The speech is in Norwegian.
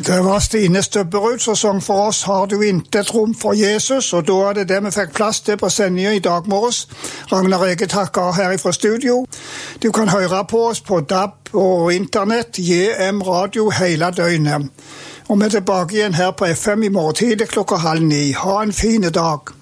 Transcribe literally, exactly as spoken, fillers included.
Det var Stine Stubberud som sang for oss Har du intet rom for Jesus, og da er det det vi fikk plass til på sendingen i dag morges. Ragnar Ege takker her fra studio. Du kan høre på oss på D A B og internett, J M Radio hele døgnet. Og vi er tilbake igjen her på F M i morgen tidlig klokka halv ni. Ha en fin dag.